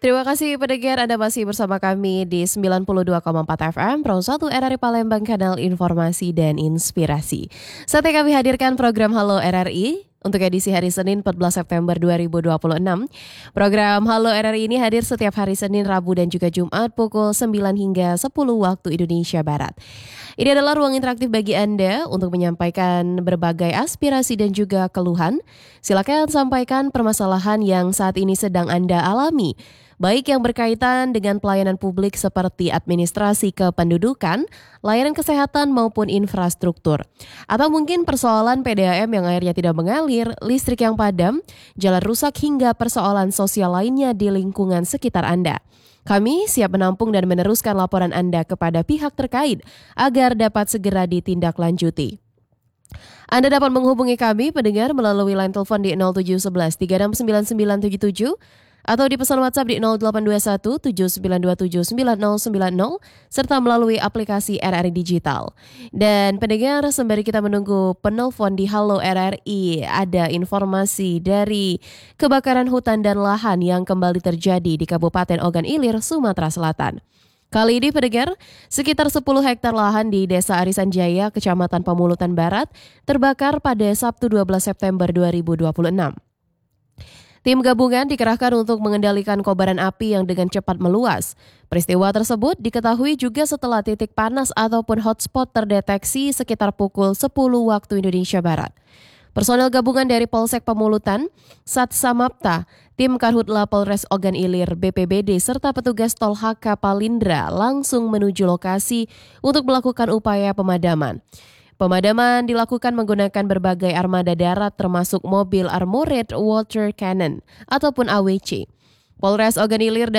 Terima kasih pendengar, Anda masih bersama kami di 92,4 FM Pro 1 RRI Palembang, kanal informasi dan inspirasi. Saatnya kami hadirkan program Halo RRI untuk edisi hari Senin 14 September 2026. Program Halo RRI ini hadir setiap hari Senin, Rabu dan juga Jumat pukul 9 hingga 10 waktu Indonesia Barat. Ini adalah ruang interaktif bagi Anda untuk menyampaikan berbagai aspirasi dan juga keluhan. Silakan sampaikan permasalahan yang saat ini sedang Anda alami, baik yang berkaitan dengan pelayanan publik seperti administrasi kependudukan, layanan kesehatan maupun infrastruktur. Atau mungkin persoalan PDAM yang airnya tidak mengalir, listrik yang padam, jalan rusak hingga persoalan sosial lainnya di lingkungan sekitar Anda. Kami siap menampung dan meneruskan laporan Anda kepada pihak terkait agar dapat segera ditindaklanjuti. Anda dapat menghubungi kami pendengar melalui line telepon di 0711 369977 atau di pesan WhatsApp di 0821 7927 9090 serta melalui aplikasi RRI Digital. Dan pendengar, sembari kita menunggu penelpon di Halo RRI, ada informasi dari kebakaran hutan dan lahan yang kembali terjadi di Kabupaten Ogan Ilir, Sumatera Selatan. Kali ini pendengar, sekitar 10 hektar lahan di Desa Arisan Jaya, Kecamatan Pamulutan Barat, terbakar pada Sabtu 12 September 2026. Tim gabungan dikerahkan untuk mengendalikan kobaran api yang dengan cepat meluas. Peristiwa tersebut diketahui juga setelah titik panas ataupun hotspot terdeteksi sekitar pukul 10 waktu Indonesia Barat. Personel gabungan dari Polsek Pamulutan, Satsamapta, tim Karhutla Polres Ogan Ilir, BPBD, serta petugas Tol HK Palindra langsung menuju lokasi untuk melakukan upaya pemadaman. Pemadaman dilakukan menggunakan berbagai armada darat termasuk mobil Armored Water Cannon ataupun AWC. Polres Ogan Ilir